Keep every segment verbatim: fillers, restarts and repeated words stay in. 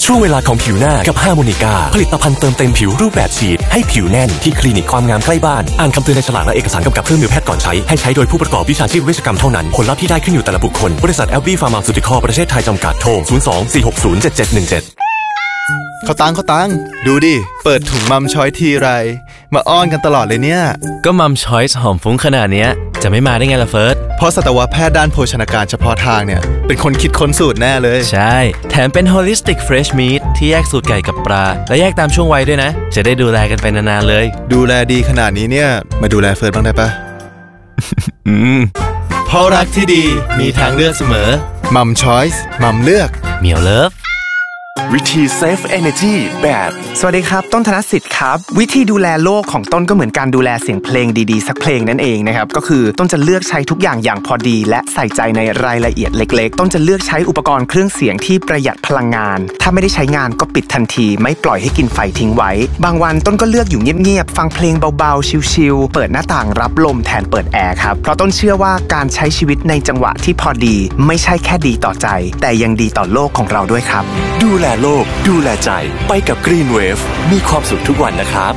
ช่วงเวลาของผิวหน้ากับฮาร์โมนิก้าผลิตภัณฑ์เติมเต็มผิวรูปแบบฉีดให้ผิวแน่นที่คลินิกความงามใกล้บ้านอ่านคำเตือนในฉลากและเอกสารกำกับเครื่องมือแพทย์ก่อนใช้ให้ใช้โดยผู้ประกอบวิชาชีพเวชกรรมเท่านั้นผลลัพธ์ที่ได้ขึ้นอยู่แต่ละบุคคลบริษัทแอลบี้ฟาร์มาซูติคอลประเทศไทยจำกัดโทรศูนย์ สอง สี่ หก ศูนย์ เจ็ด เจ็ด หนึ่ง เจ็ดเขาตังเขาตังดูดิเปิดถุงมัมช้อยทีไรมาอ้อนกันตลอดเลยเนี่ยก็มัมช้อยส์หอมฟุ้งขนาดเนี้ยจะไม่มาได้ไงล่ะเฟิร์สเพราะสัตวแพทย์ด้านโภชนาการเฉพาะทางเนี่ยเป็นคนคิดค้นสูตรแน่เลยใช่แถมเป็น holistic fresh meat ที่แยกสูตรไก่กับปลาและแยกตามช่วงวัยด้วยนะจะได้ดูแลกันไปนานๆเลยดูแลดีขนาดนี้เนี่ยมาดูแลเฟิร์สบ้างได้ปะอืมเพราะรักที่ดีมีทางเลือกเสมอมัมช้อยส์มัมเลือกเหมียวเลิฟวิธี Save Energy แบบสวัสดีครับต้นธนสิทธิ์ครับวิธีดูแลโลกของต้นก็เหมือนการดูแลเสียงเพลงดีๆสักเพลงนั่นเองนะครับก็คือต้นจะเลือกใช้ทุกอย่างอย่างพอดีและใส่ใจในรายละเอียดเล็กๆต้นจะเลือกใช้อุปกรณ์เครื่องเสียงที่ประหยัดพลังงานถ้าไม่ได้ใช้งานก็ปิดทันทีไม่ปล่อยให้กินไฟทิ้งไว้บางวันต้นก็เลือกอยู่เงียบๆฟังเพลงเบาๆชิลๆเปิดหน้าต่างรับลมแทนเปิดแอร์ครับเพราะต้นเชื่อว่าการใช้ชีวิตในจังหวะที่พอดีไม่ใช่แค่ดีต่อใจแต่ยังดีต่อโลกของเราด้วยครับดูแลโลกดูแลใจไปกับ Green Wave มีความสุขทุกวันนะครับ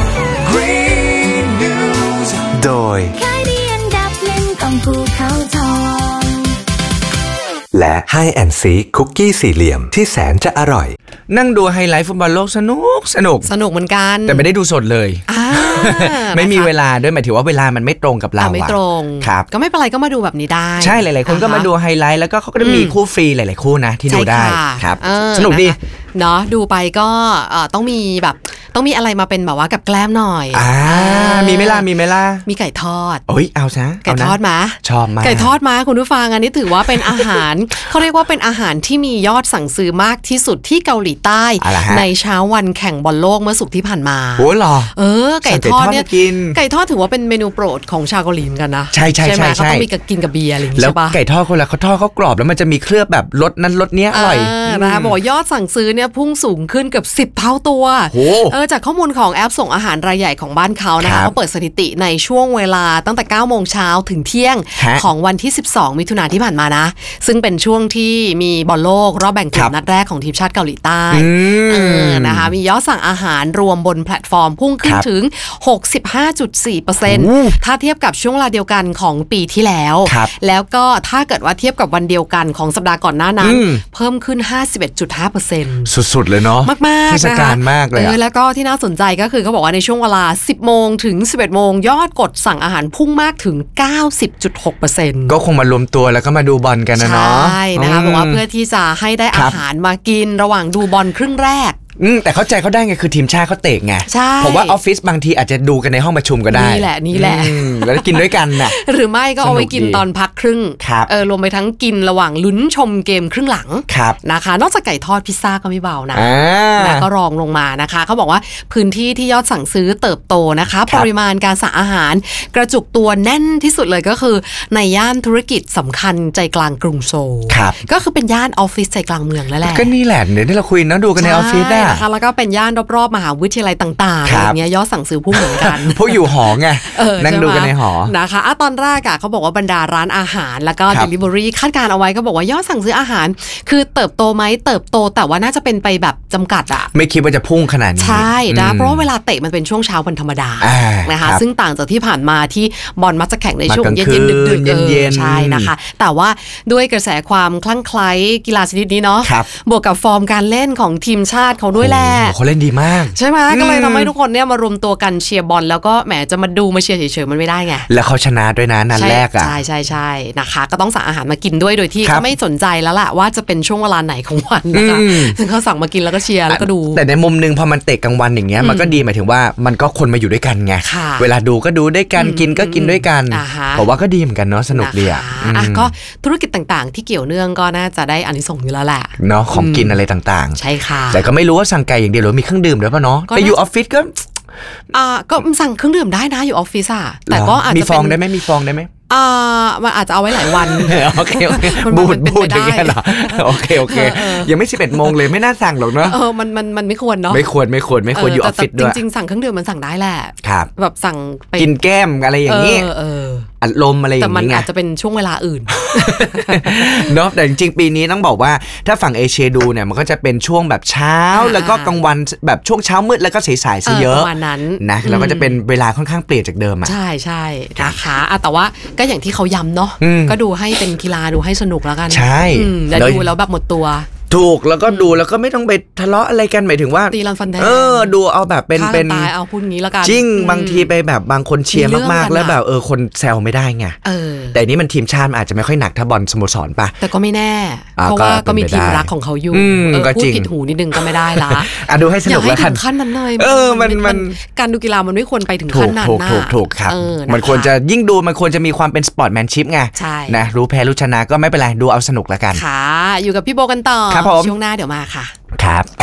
Green News โดยขายดีอันดับหนึ่งของภูเขาทองและ High and Seek คุกกี้สี่เหลี่ยมที่แสนจะอร่อยนั่งดูไฮไลท์ฟุตบอลโลกสนุกสนุกสนุกเหมือนกันแต่ไม่ได้ดูสดเลยไม่มีเวลาด้วยหมายถึงว่าเวลามันไม่ตรงกับเราไม่ตรงครับก็ไม่เป็นไรก็มาดูแบบนี้ได้ใช่หลายๆคนก็มาดูไฮไลท์แล้วก็เขาก็จะมีคู่ฟรีหลายๆคู่นะที่ดูได้ครับสนุกดีเนาะดูไปก็ต้องมีแบบต้องมีอะไรมาเป็นแบบว่ากับแกล้มหน่อยอ่ามีไหมล่ะมีไหมล่ะมีไก่ทอดโอ้ยเอาซะไก่ทอดมาชอบมากไก่ทอดมาคุณผู้ฟังอันนี้ถือว่าเป็นอาหารเขาเรียกว่าเป็นอาหารที่มียอดสั่งซื้อมากที่สุดที่เกาหลีใต้ในเช้าวันแข่งบอลโลกเมื่อศุกร์ที่ผ่านมาโอ้หรอเออไก่ทอดเนี่ยไก่ทอดถือว่าเป็นเมนูโปรดของชาวเกาหลีเหมือนกันนะใช่ใช่ใช่เขาต้องมีกินกับเบียร์อะไรอย่างงี้ใช่ปะแล้วไก่ทอดคนละเขาทอดเขากรอบแล้วมันจะมีเคลือบแบบรสนั้นรสเนี้ยอร่อยนะคะบอกยอดสั่งซื้อเนี่ยพุ่งสูงขึ้นเกือบสิบเท่าตัวเออจากข้อมูลของแอปส่งอาหารรายใหญ่ของบ้านเขานะคะเขาเปิดสถิติในช่วงเวลาตั้งแต่เก้าโมงเช้าถึงเที่ยงของวันที่สิบสองมิถุนายนที่ผ่านมานะซึ่งเป็นช่วงที่มีบอลโลกรอบแบ่งกลุ่มนัดแรกของทีมชาติเกาหลีใต้นะคะมียอดสั่งอาหารรวมบนแพลตฟอร์มพุ่งขึ้นถึง หกสิบห้าจุดสี่เปอร์เซ็นต์ ถ้าเทียบกับช่วงเวลาเดียวกันของปีที่แล้วแล้วก็ถ้าเกิดว่าเทียบกับวันเดียวกันของสัปดาห์ก่อนหน้านั้นเพิ่มขึ้น ห้าสิบเอ็ดจุดห้าเปอร์เซ็นต์สุดๆเลยเนาะมากๆเทศกาลมากเลยแล้วก็ที่น่าสนใจก็คือเขาบอกว่าในช่วงเวลา สิบโมงถึง สิบเอ็ดโมงยอดกดสั่งอาหารพุ่งมากถึง เก้าสิบจุดหกเปอร์เซ็นต์ก็คงมารวมตัวแล้วก็มาดูบอลกันนะเนาะใช่นะคะบอกว่าเพื่อที่จะให้ได้อาหารมากินระหว่างดูบอลครึ่งแรกอืมแต่เข้าใจเขาได้ไงคือทีมชาติเขาเตะไงผมว่าออฟฟิศบางทีอาจจะดูกันในห้องประชุมก็ได้นี่แหละนี่แหละแล้วกินด้วยกันน่ะหรือไม่ก็เอาไว้กินตอนพักครึ่งเออรวมไปทั้งกินระหว่างลุ้นชมเกมครึ่งหลังนะคะนอกจากไก่ทอดพิซซ่าก็ไม่เบานะนะก็รองลงมานะคะเขาบอกว่าพื้นที่ที่ยอดสั่งซื้อเติบโตนะคะปริมาณการสั่งอาหารกระจุกตัวแน่นที่สุดเลยก็คือในย่านธุรกิจสำคัญใจกลางกรุงโซลก็คือเป็นย่านออฟฟิศใจกลางเมืองแล้วแหละก็นี่แหละเดี๋ยวที่เราคุยนะดูกันในออฟฟิศได้นะคะแล้วก็เป็นย่านรอบๆมหาวิทยาลัยต่างๆอย่างเงี้ยยอดสั่งซื้อพุ่งเหมือนกันพวกอยู่หอไงนั่งดูกันในหอนะคะอ่ะตอนแรกอ่ะเขาบอกว่าบรรดาร้านอาหารแล้วก็ delivery คาดการเอาไว้ก็บอกว่ายอดสั่งซื้ออาหารคือเติบโตไหมเติบโตแต่ว่าน่าจะเป็นไปแบบจำกัดอ่ะไม่คิดว่าจะพุ่งขนาดนี้ใช่นะเพราะว่าเวลาเตะมันเป็นช่วงเช้าวันธรรมดานะคะซึ่งต่างจากที่ผ่านมาที่บอลมักจะแข่งในช่วงเย็นๆดึกๆใช่นะคะแต่ว่าด้วยกระแสความคลั่งไคล้กีฬาชนิดนี้เนาะบวกกับฟอร์มการเล่นของทีมชาติเขาด้วยแหละเขาเล่นดีมากใช่ไหมก็เลยทำให้ทุกคนเนี่ยมารวมตัวกันเชียร์บอลแล้วก็แหมจะมาดูมาเชียร์เฉยๆมันไม่ได้ไงแล้วเขาชนะด้วยนะนัดแรกอ่ะใช่ใช่ใช่นะคะก็ต้องสั่งอาหารมากินด้วยโดยที่เขาไม่สนใจแล้วล่ะว่าจะเป็นช่วงเวลาไหนของวันนะคะซึ่งเขาสั่งมากินแล้วก็เชียร์แล้วก็ดูแต่ในมุมนึงพอมันเตะกลางวันอย่างเงี้ยมันก็ดีหมายถึงว่ามันก็คนมาอยู่ด้วยกันไงเวลาดูก็ดูด้วยกันกินก็กินด้วยกันผมว่าก็ดีเหมือนกันเนาะสนุกดีอ่ะก็ธุรกิจต่างๆที่เกี่ยวเนื่องก็น่าจะได้อานิสงส์อยู่แล้วแหละเนาะของกินอะไรต่างๆใช่ค่ะแต่ก็ไม่รู้ว่าสั่งไก่อย่างเดียวหรือมีเครื่องดื่มด้วยป่ะเนาะไปอยู่ออฟฟิศก็อ่าก็สั่งเครื่องดื่มได้นะอยู่ออฟฟิศอ่ะแต่ก็อาจจะมีฟองได้ไหมมีฟองได้ไหมอ่ามันอาจจะเอาไว้หลายวันโอเคโอเคบูดบูดอย่างเงี้ยเหรอโอเคโอเคยังไม่สิบเอ็ดโมงเลยไม่น่าสั่งหรอกเนาะเออมันมันมันไม่ควรเนาะไม่ควรไม่ควรไม่ควรอยู่ออฟฟิศด้วยจริงๆสั่งเครื่องดื่มมันสั่งได้แหละครับแบบสั่งไปกินแก้มอะไรอย่างงี้เอออัดลมอะไรอย่างเงี้ยแต่มันอาจจะเป็นช่วงเวลาอื่นเนาะแต่จริงๆปีนี้ต้องบอกว่าถ้าฝั่งเอเชียดูเนี่ยมันก็จะเป็นช่วงแบบเช้าแล้วก็กลางวันแบบช่วงเช้ามืดแล้วก็สายๆซะเยอะประมาณนั้นนะแล้วก็จะเป็นเวลาค่อนข้างเปลี่ยนจากเดิมอ่ะใช่ใช่นะคะแต่ว่าก็อย่างที่เขาย้ำเนาะก็ดูให้เป็นกีฬาดูให้สนุกแล้วกันใช่แต่ดูแล้วแบบหมดตัวถูกแล้วก็ดูแล้วก็ไม่ต้องไปทะเลาะอะไรกันหมายถึงว่าตีลันฟันแดงเออดูเอาแบบเป็นเป็นตายเอาพูดงี้แล้วกันจริงบางทีไปแบบบางคนเชียร์มากๆแล้วแบบเออคนแซวไม่ได้ไงแต่นี้มันทีมชาติอาจจะไม่ค่อยหนักถ้าบอลสโมสรป่ะแต่ก็ไม่แน่เพราะว่าก็มีทีมรักของเขาอยู่พูดผิดหูนิดนึงก็ไม่ได้ละอ่ะดูให้สนุกแล้วกันขั้นนั้นเลยเออมันมันการดูกีฬามันไม่ควรไปถึงขั้นนั้นนะถูกถูกครับมันควรจะยิ่งดูมันควรจะมีความเป็นสปอร์ตแมนชิพไงนะรู้แพ้รู้ชนะก็ไม่เป็นไรดูเอาสนุกแล้วกันค่ะอยู่กับพี่โบกันต่อช่วงหน้าเดี๋ยวมาค่ะครับ